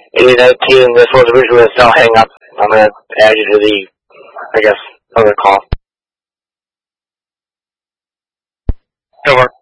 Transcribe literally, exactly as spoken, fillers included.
eighty nineteen, this was originally a cell hang up. I'm going to add you to the, I guess, other call. Over.